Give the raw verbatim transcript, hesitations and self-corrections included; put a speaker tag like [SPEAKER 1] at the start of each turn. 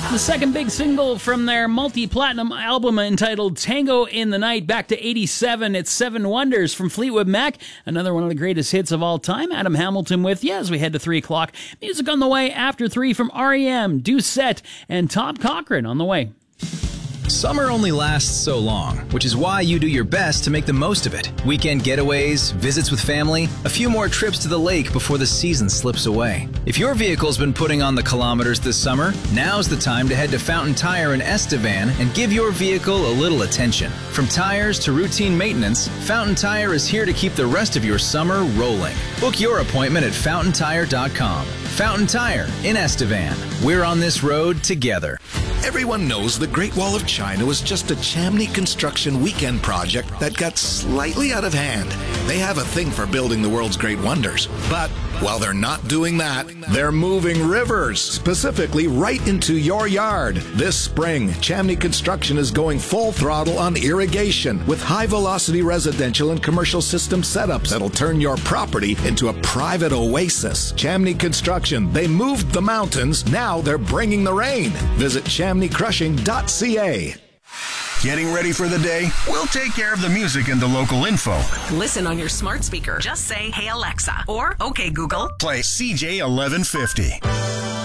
[SPEAKER 1] The second big single from their multi-platinum album entitled Tango in the Night. Back to eighty-seven, it's Seven Wonders from Fleetwood Mac, another one of the greatest hits of all time. Adam Hamilton with you as we head to three o'clock. Music on the way after three from R E M, Doucette, and Tom Cochrane on the way.
[SPEAKER 2] Summer only lasts so long, which is why you do your best to make the most of it. Weekend getaways, visits with family, a few more trips to the lake before the season slips away. If your vehicle's been putting on the kilometers this summer, now's the time to head to Fountain Tire in Estevan and give your vehicle a little attention. From tires to routine maintenance, Fountain Tire is here to keep the rest of your summer rolling. Book your appointment at fountain tire dot com. Fountain Tire in Estevan. We're on this road together.
[SPEAKER 3] Everyone knows the Great Wall of China was just a Chamney construction weekend project that got slightly out of hand. They have a thing for building the world's great wonders. But while they're not doing that, they're moving rivers, specifically right into your yard. This spring, Chamney Construction is going full throttle on irrigation with high-velocity residential and commercial system setups that'll turn your property into a private oasis. Chamney Construction, they moved the mountains, now they're bringing the rain. Visit chamney crushing dot c a.
[SPEAKER 4] Getting ready for the day? We'll take care of the music and the local info.
[SPEAKER 5] Listen on your smart speaker. Just say, "Hey Alexa," or "Okay Google."
[SPEAKER 4] Play C J eleven fifty.